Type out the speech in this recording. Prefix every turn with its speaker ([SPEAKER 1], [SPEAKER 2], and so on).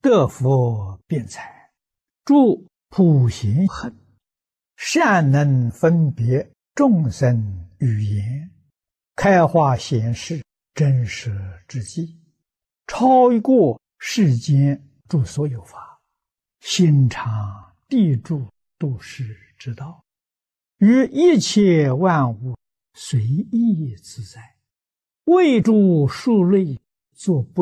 [SPEAKER 1] 得佛辩才，诸普贤恒，善能分别众生语言，开化显示真实之际，超过世间诸所有法，心常地住度世之道，于一切万物随意自在，为诸庶类作不